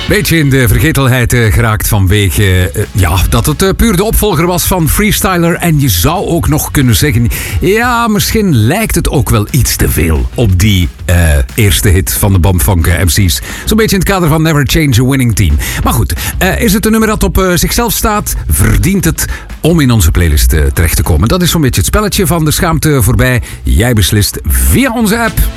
Beetje in de vergetelheid geraakt vanwege dat het puur de opvolger was van Freestyler. En je zou ook nog kunnen zeggen, ja, misschien lijkt het ook wel iets te veel op die eerste hit van de Bumfunk MC's. Zo'n beetje in het kader van Never Change a Winning Team. Maar goed, is het een nummer dat op zichzelf staat? Verdient het om in onze playlist terecht te komen? Dat is zo'n beetje het spelletje van de schaamte voorbij. Jij beslist via onze app.